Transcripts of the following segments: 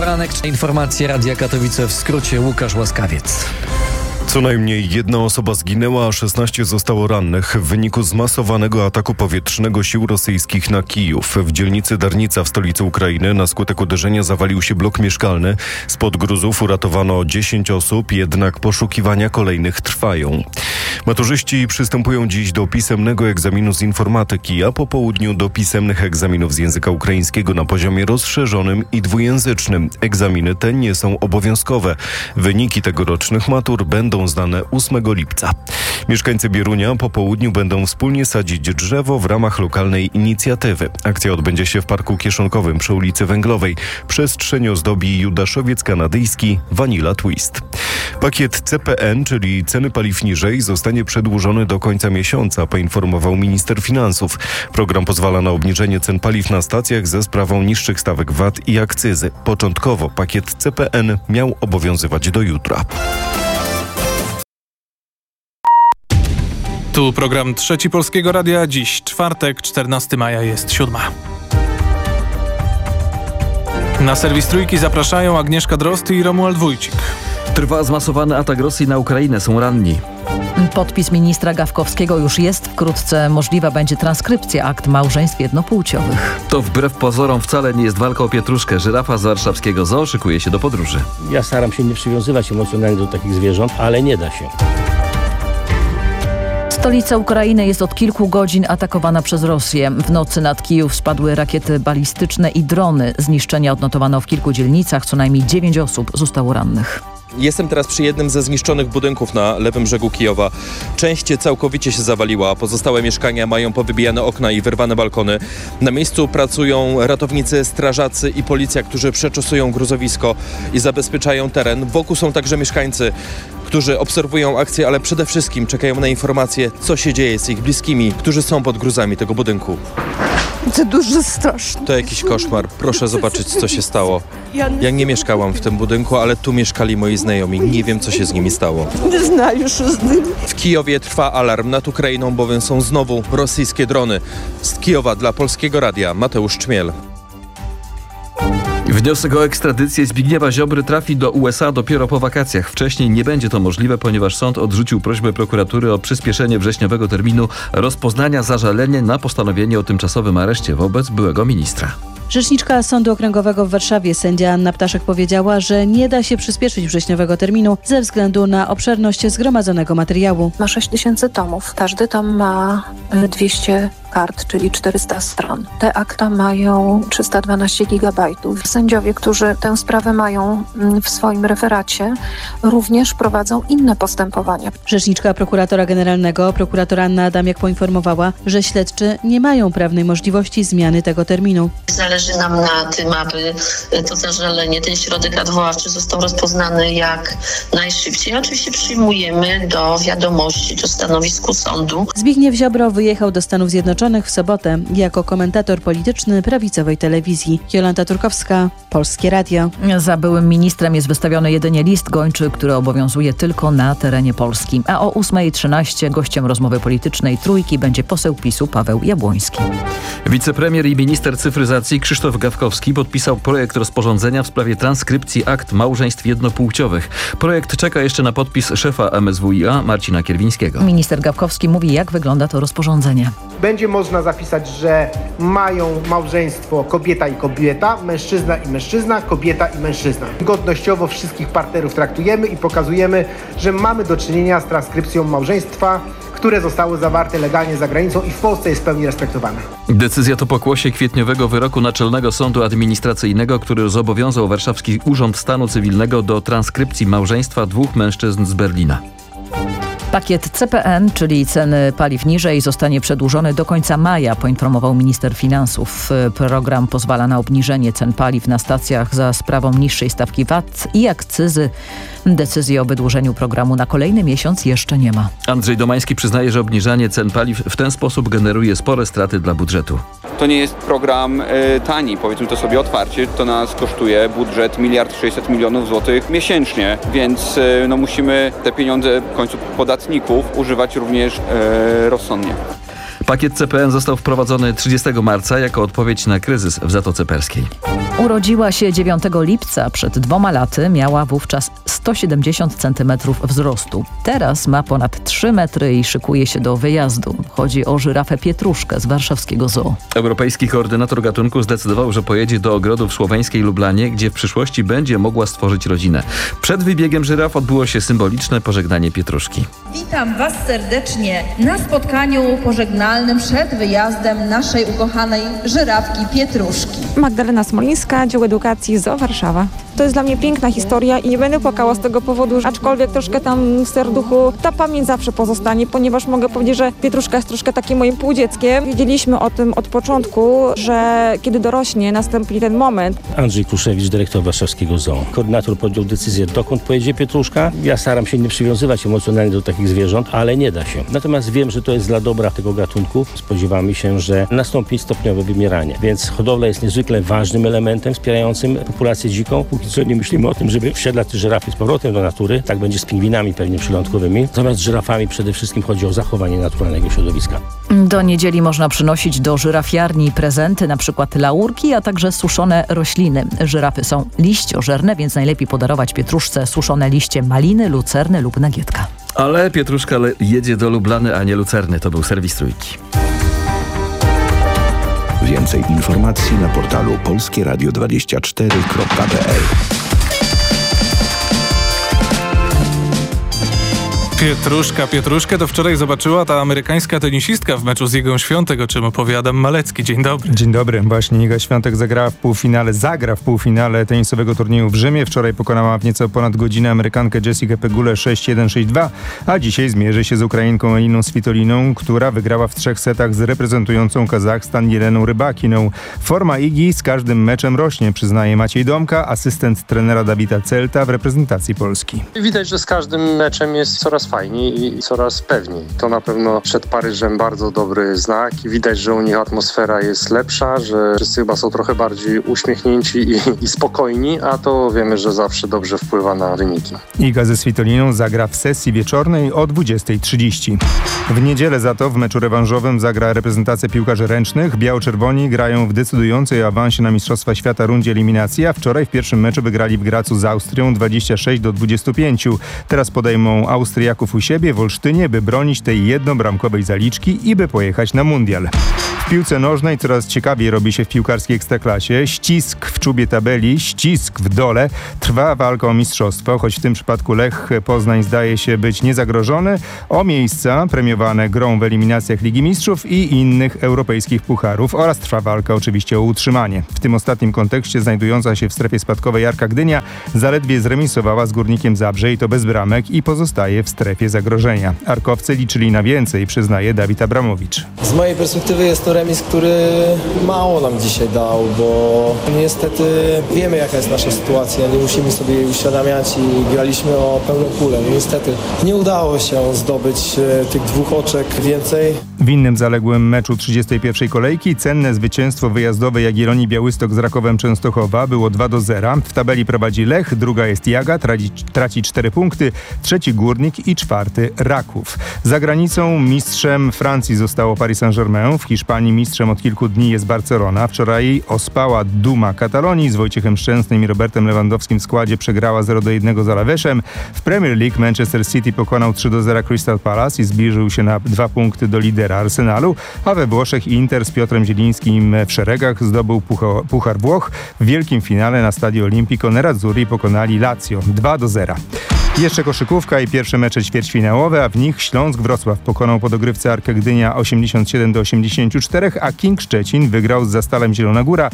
Poranek, informacje Radia Katowice, w skrócie Łukasz Łaskawiec. Co najmniej jedna osoba zginęła, a 16 zostało rannych w wyniku zmasowanego ataku powietrznego sił rosyjskich na Kijów. W dzielnicy Darnica w stolicy Ukrainy na skutek uderzenia zawalił się blok mieszkalny. Spod gruzów uratowano 10 osób, jednak poszukiwania kolejnych trwają. Maturzyści przystępują dziś do pisemnego egzaminu z informatyki, a po południu do pisemnych egzaminów z języka ukraińskiego na poziomie rozszerzonym i dwujęzycznym. Egzaminy te nie są obowiązkowe. Wyniki tegorocznych matur będą znane 8 lipca. Mieszkańcy Bierunia po południu będą wspólnie sadzić drzewo w ramach lokalnej inicjatywy. Akcja odbędzie się w Parku Kieszonkowym przy ulicy Węglowej. Przestrzeń ozdobi judaszowiec kanadyjski Vanilla Twist. Pakiet CPN, czyli ceny paliw niżej, zostanie przedłużony do końca miesiąca, poinformował minister finansów. Program pozwala na obniżenie cen paliw na stacjach ze sprawą niższych stawek VAT i akcyzy. Początkowo pakiet CPN miał obowiązywać do jutra. Tu program Trzeci Polskiego Radia. Dziś czwartek, 14 maja, jest 7. Na serwis Trójki zapraszają Agnieszka Drozd i Romuald Wójcik. Trwa zmasowany atak Rosji na Ukrainę, są ranni. Podpis ministra Gawkowskiego już jest. Wkrótce możliwa będzie transkrypcja akt małżeństw jednopłciowych. To wbrew pozorom wcale nie jest walka o pietruszkę. Żyrafa z warszawskiego zoo szykuje się do podróży. Ja staram się nie przywiązywać emocjonalnie do takich zwierząt, ale nie da się. Stolica Ukrainy jest od kilku godzin atakowana przez Rosję. W nocy nad Kijów spadły rakiety balistyczne i drony. Zniszczenia odnotowano w kilku dzielnicach. Co najmniej 9 osób zostało rannych. Jestem teraz przy jednym ze zniszczonych budynków na lewym brzegu Kijowa. Część całkowicie się zawaliła, pozostałe mieszkania mają powybijane okna i wyrwane balkony. Na miejscu pracują ratownicy, strażacy i policja, którzy przeczesują gruzowisko i zabezpieczają teren. Wokół są także mieszkańcy, którzy obserwują akcję, ale przede wszystkim czekają na informacje, co się dzieje z ich bliskimi, którzy są pod gruzami tego budynku. To дуже straszne. To jakiś koszmar. Proszę zobaczyć, co się stało. Ja nie mieszkałam w tym budynku, ale tu mieszkali moi znajomi. Nie wiem, co się z nimi stało. Nie знаю, що з ними. W Kijowie trwa alarm nad Ukrainą, bowiem są znowu rosyjskie drony. Z Kijowa dla Polskiego Radia Mateusz Czmiel. Wniosek o ekstradycję Zbigniewa Ziobry trafi do USA dopiero po wakacjach. Wcześniej nie będzie to możliwe, ponieważ sąd odrzucił prośbę prokuratury o przyspieszenie wrześniowego terminu rozpoznania zażalenia na postanowienie o tymczasowym areszcie wobec byłego ministra. Rzeczniczka Sądu Okręgowego w Warszawie, sędzia Anna Ptaszek, powiedziała, że nie da się przyspieszyć wrześniowego terminu ze względu na obszerność zgromadzonego materiału. Ma 6000 tomów. Każdy tom ma 200 kart, czyli 400 stron. Te akta mają 312 gigabajtów. Sędziowie, którzy tę sprawę mają w swoim referacie, również prowadzą inne postępowania. Rzeczniczka prokuratora generalnego, prokurator Anna Adamiak, poinformowała, że śledczy nie mają prawnej możliwości zmiany tego terminu. Zależy nam na tym, aby to zażalenie, ten środek odwoławczy został rozpoznany jak najszybciej. Oczywiście przyjmujemy do wiadomości, do stanowisku sądu. Zbigniew Ziobro wyjechał do Stanów Zjednoczonych w sobotę jako komentator polityczny prawicowej telewizji. Jolanta Turkowska, Polskie Radio. Za byłym ministrem jest wystawiony jedynie list gończy, który obowiązuje tylko na terenie Polski. A o 8:13 gościem rozmowy politycznej Trójki będzie poseł PiS-u Paweł Jabłoński. Wicepremier i minister cyfryzacji Krzysztof Gawkowski podpisał projekt rozporządzenia w sprawie transkrypcji akt małżeństw jednopłciowych. Projekt czeka jeszcze na podpis szefa MSWiA Marcina Kierwińskiego. Minister Gawkowski mówi, jak wygląda to rozporządzenie. Będzie można zapisać, że mają małżeństwo kobieta i kobieta, mężczyzna i mężczyzna, kobieta i mężczyzna. Godnościowo wszystkich partnerów traktujemy i pokazujemy, że mamy do czynienia z transkrypcją małżeństwa, które zostały zawarte legalnie za granicą i w Polsce jest w pełni respektowane. Decyzja to pokłosie kwietniowego wyroku Naczelnego Sądu Administracyjnego, który zobowiązał Warszawski Urząd Stanu Cywilnego do transkrypcji małżeństwa dwóch mężczyzn z Berlina. Pakiet CPN, czyli ceny paliw niżej, zostanie przedłużony do końca maja, poinformował minister finansów. Program pozwala na obniżenie cen paliw na stacjach za sprawą niższej stawki VAT i akcyzy. Decyzji o wydłużeniu programu na kolejny miesiąc jeszcze nie ma. Andrzej Domański przyznaje, że obniżanie cen paliw w ten sposób generuje spore straty dla budżetu. To nie jest program tani, powiedzmy to sobie otwarcie. To nas kosztuje budżet 1 600 000 000 złotych miesięcznie, więc musimy te pieniądze w końcu podatników używać również rozsądnie. Pakiet CPN został wprowadzony 30 marca jako odpowiedź na kryzys w Zatoce Perskiej. Urodziła się 9 lipca. Przed 2 laty miała wówczas 170 cm wzrostu. Teraz ma ponad 3 metry i szykuje się do wyjazdu. Chodzi o żyrafę Pietruszkę z warszawskiego zoo. Europejski koordynator gatunku zdecydował, że pojedzie do ogrodów słoweńskiej Lublanie, gdzie w przyszłości będzie mogła stworzyć rodzinę. Przed wybiegiem żyraf odbyło się symboliczne pożegnanie Pietruszki. Witam Was serdecznie na spotkaniu pożegnalnym przed wyjazdem naszej ukochanej żyrafki Pietruszki. Magdalena Smolińska, Dział Edukacji ZOO Warszawa. To jest dla mnie piękna historia i nie będę płakała z tego powodu, aczkolwiek troszkę tam w serduchu ta pamięć zawsze pozostanie, ponieważ mogę powiedzieć, że Pietruszka jest troszkę takim moim półdzieckiem. Wiedzieliśmy o tym od początku, że kiedy dorośnie, nastąpi ten moment. Andrzej Kruszewicz, dyrektor warszawskiego zoo. Koordynator podjął decyzję, dokąd pojedzie Pietruszka. Ja staram się nie przywiązywać emocjonalnie do takich zwierząt, ale nie da się. Natomiast wiem, że to jest dla dobra tego gatunku. Spodziewamy się, że nastąpi stopniowe wymieranie, więc hodowla jest niezwykle ważnym elementem wspierającym populację dziką. Póki co nie myślimy o tym, żeby wsiadlać te żyrafy z powrotem do natury. Tak będzie z pingwinami pewnie przylądkowymi. Natomiast z żyrafami przede wszystkim chodzi o zachowanie naturalnego środowiska. Do niedzieli można przynosić do żyrafiarni prezenty, np. laurki, a także suszone rośliny. Żyrafy są liściożerne, więc najlepiej podarować Pietruszce suszone liście maliny, lucerny lub nagietka. Ale Pietruszka jedzie do Lublany, a nie Lucerny. To był serwis Trójki. Więcej informacji na portalu polskieradio24.pl. Pietruszkę to wczoraj zobaczyła ta amerykańska tenisistka w meczu z Igą Świątek, o czym opowiadam Malecki. Dzień dobry. Dzień dobry. Właśnie Iga Świątek zagra w półfinale tenisowego turnieju w Rzymie. Wczoraj pokonała w nieco ponad godzinę Amerykankę Jessikę Pegulę 6-1, 6-2, a dzisiaj zmierzy się z Ukrainką Eliną Svitoliną, która wygrała w 3 setach z reprezentującą Kazachstan Jeleną Rybakiną. Forma Igi z każdym meczem rośnie, przyznaje Maciej Domka, asystent trenera Dawida Celta w reprezentacji Polski. Widać, że z każdym meczem jest coraz fajniej i coraz pewniej. To na pewno przed Paryżem bardzo dobry znak i widać, że u nich atmosfera jest lepsza, że wszyscy chyba są trochę bardziej uśmiechnięci i spokojni, a to wiemy, że zawsze dobrze wpływa na wyniki. Iga ze Svitoliną zagra w sesji wieczornej o 20:30. W niedzielę za to w meczu rewanżowym zagra reprezentacja piłkarzy ręcznych. Biało-czerwoni grają w decydującej o awansie na Mistrzostwa Świata rundzie eliminacji, a wczoraj w pierwszym meczu wygrali w Gracu z Austrią 26-25. Teraz podejmą Austriaków u siebie w Olsztynie, by bronić tej jednobramkowej zaliczki i by pojechać na mundial. W piłce nożnej coraz ciekawiej robi się w piłkarskiej ekstraklasie. Ścisk w czubie tabeli, ścisk w dole. Trwa walka o mistrzostwo, choć w tym przypadku Lech Poznań zdaje się być niezagrożony o miejsca premiowane grą w eliminacjach Ligi Mistrzów i innych europejskich pucharów oraz trwa walka oczywiście o utrzymanie. W tym ostatnim kontekście znajdująca się w strefie spadkowej Arka Gdynia zaledwie zremisowała z Górnikiem Zabrze i to bez bramek i pozostaje w strefie zagrożenia. Arkowcy liczyli na więcej, przyznaje Dawid Abramowicz. Z mojej perspektywy jest to remis, który mało nam dzisiaj dał, bo niestety wiemy, jaka jest nasza sytuacja, nie musimy sobie jej uświadamiać i graliśmy o pełną kulę. Niestety nie udało się zdobyć tych 2 oczek więcej. W innym zaległym meczu 31. kolejki cenne zwycięstwo wyjazdowe Jagiellonii Białystok z Rakowem Częstochowa było 2-0. W tabeli prowadzi Lech, druga jest Jaga, traci 4 punkty, trzeci Górnik i 4 Raków. Za granicą mistrzem Francji zostało Paris Saint-Germain, w Hiszpanii mistrzem od kilku dni jest Barcelona. Wczoraj ospała Duma Katalonii z Wojciechem Szczęsnym i Robertem Lewandowskim w składzie przegrała 0-1 z Alavesem. W Premier League Manchester City pokonał 3-0 Crystal Palace i zbliżył się na 2 punkty do lidera Arsenalu, a we Włoszech Inter z Piotrem Zielińskim w szeregach zdobył Puchar Włoch. W wielkim finale na Stadio Olimpico Nerazzurri pokonali Lazio 2-0. Jeszcze koszykówka i pierwsze mecze ćwierćfinałowe, a w nich Śląsk Wrocław pokonał po dogrywce Arkę Gdynia 87-84, a King Szczecin wygrał z Zastalem Zielona Góra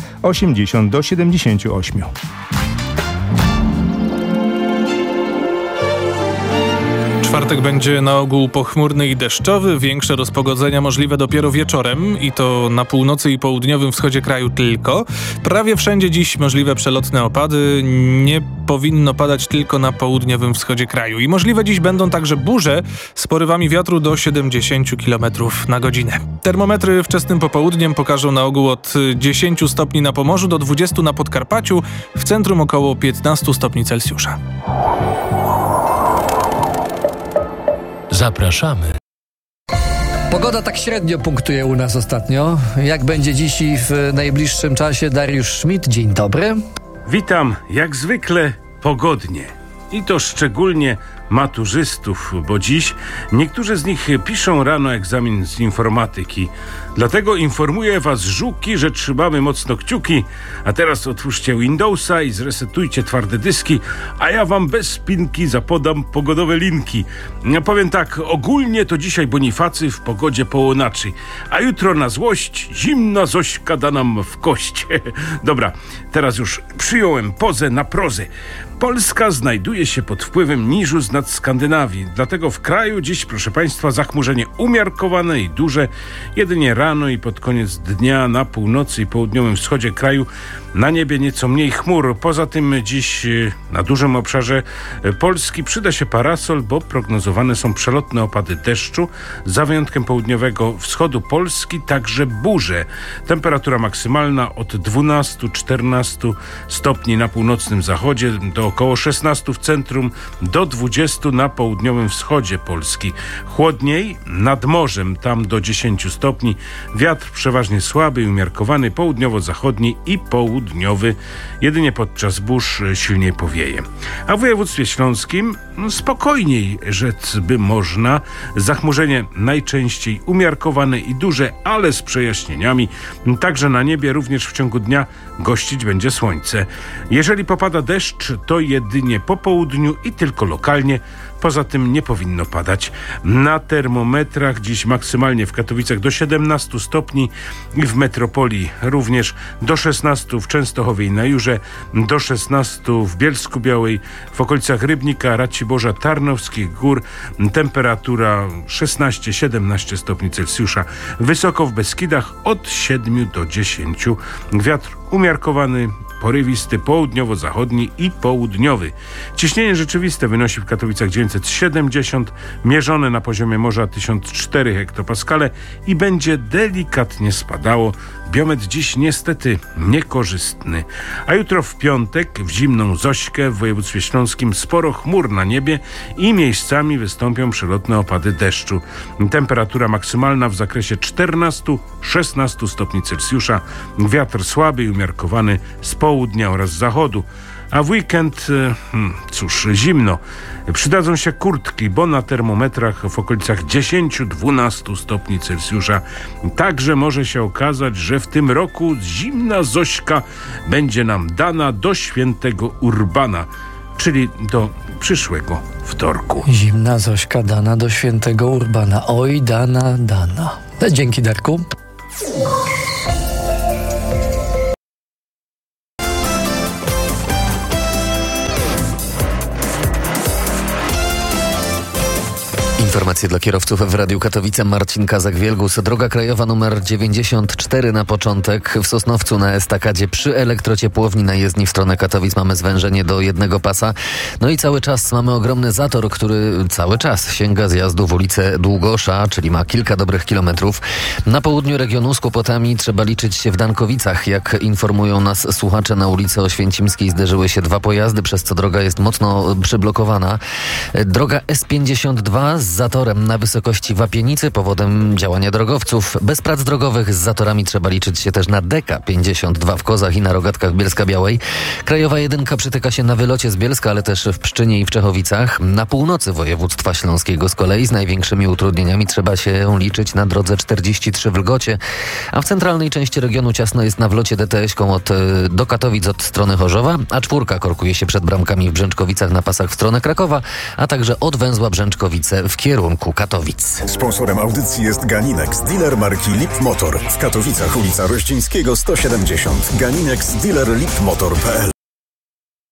80-78. Czwartek będzie na ogół pochmurny i deszczowy, większe rozpogodzenia możliwe dopiero wieczorem i to na północy i południowym wschodzie kraju tylko. Prawie wszędzie dziś możliwe przelotne opady, nie powinno padać tylko na południowym wschodzie kraju. I możliwe dziś będą także burze z porywami wiatru do 70 km na godzinę. Termometry wczesnym popołudniem pokażą na ogół od 10 stopni na Pomorzu do 20 na Podkarpaciu, w centrum około 15 stopni Celsjusza. Zapraszamy. Pogoda tak średnio punktuje u nas ostatnio. Jak będzie dziś i w najbliższym czasie? Dariusz Schmidt, dzień dobry. Witam, jak zwykle pogodnie. I to szczególnie maturzystów, bo dziś niektórzy z nich piszą rano egzamin z informatyki. Dlatego informuję was, żuki, że trzymamy mocno kciuki, a teraz otwórzcie Windowsa i zresetujcie twarde dyski, a ja wam bez spinki zapodam pogodowe linki. Ja powiem tak, ogólnie to dzisiaj Bonifacy w pogodzie połonaczy, a jutro na złość zimna Zośka da nam w kość. Dobra, teraz już przyjąłem pozę na prozę. Polska znajduje się pod wpływem niżu z nad Skandynawii, dlatego w kraju dziś, proszę państwa, zachmurzenie umiarkowane i duże, jedynie rano i pod koniec dnia na północy i południowym wschodzie kraju na niebie nieco mniej chmur. Poza tym dziś na dużym obszarze Polski przyda się parasol, bo prognozowane są przelotne opady deszczu, za wyjątkiem południowego wschodu Polski także burze. Temperatura maksymalna od 12-14 stopni na północnym zachodzie, do około 16 w centrum, do 20 na południowym wschodzie Polski. Chłodniej nad morzem, tam do 10 stopni. Wiatr przeważnie słaby i umiarkowany, południowo-zachodni i południowy. Jedynie podczas burz silniej powieje. A w województwie śląskim spokojniej rzec by można. Zachmurzenie najczęściej umiarkowane i duże, ale z przejaśnieniami. Także na niebie również w ciągu dnia gościć będzie słońce. Jeżeli popada deszcz, to jedynie po południu i tylko lokalnie. Poza tym nie powinno padać. Na termometrach dziś maksymalnie w Katowicach do 17 stopni i w metropolii również do 16 w Częstochowie i na Jurze, do 16 w Bielsku-Białej, w okolicach Rybnika, Raciborza, Tarnowskich Gór. Temperatura 16-17 stopni Celsjusza. Wysoko w Beskidach od 7 do 10. Wiatr umiarkowany, porywisty, południowo-zachodni i południowy. Ciśnienie rzeczywiste wynosi w Katowicach 970, mierzone na poziomie morza 1004 hektopaskale i będzie delikatnie spadało. Biometr dziś niestety niekorzystny. A jutro w piątek w zimną Zośkę w województwie śląskim sporo chmur na niebie i miejscami wystąpią przelotne opady deszczu. Temperatura maksymalna w zakresie 14-16 stopni Celsjusza. Wiatr słaby i umiarkowany z południa oraz z zachodu. A w weekend, zimno. Przydadzą się kurtki, bo na termometrach w okolicach 10-12 stopni Celsjusza. Także może się okazać, że w tym roku zimna Zośka będzie nam dana do świętego Urbana, czyli do przyszłego wtorku. Zimna Zośka dana do świętego Urbana. Oj, dana. Dzięki, Darku. Informacje dla kierowców w Radiu Katowice. Marcin Kazak-Wielgus. Droga krajowa numer 94 na początek. W Sosnowcu na estakadzie przy elektrociepłowni na jezdni w stronę Katowic mamy zwężenie do jednego pasa. No i cały czas mamy ogromny zator, który cały czas sięga zjazdu w ulicę Długosza, czyli ma kilka dobrych kilometrów. Na południu regionu z kłopotami trzeba liczyć się w Dankowicach. Jak informują nas słuchacze, na ulicy Oświęcimskiej zderzyły się dwa pojazdy, przez co droga jest mocno przyblokowana. Droga S52 z zatorem na wysokości Wapienicy powodem działania drogowców. Bez prac drogowych z zatorami trzeba liczyć się też na DK52 w Kozach i na Rogatkach Bielska-Białej. Krajowa 1 przytyka się na wylocie z Bielska, ale też w Pszczynie i w Czechowicach. Na północy województwa śląskiego z kolei z największymi utrudnieniami trzeba się liczyć na drodze 43 w Lgocie, a w centralnej części regionu ciasno jest na wlocie DTS-ką do Katowic od strony Chorzowa, a 4 korkuje się przed bramkami w Brzęczkowicach na pasach w stronę Krakowa, a także od węzła Brzęczkowice w kierunku Katowic. Sponsorem audycji jest Ganinex, dealer marki Lip Motor. W Katowicach ulica Rościńskiego 170. Ganinex, dealer lipmotor.pl.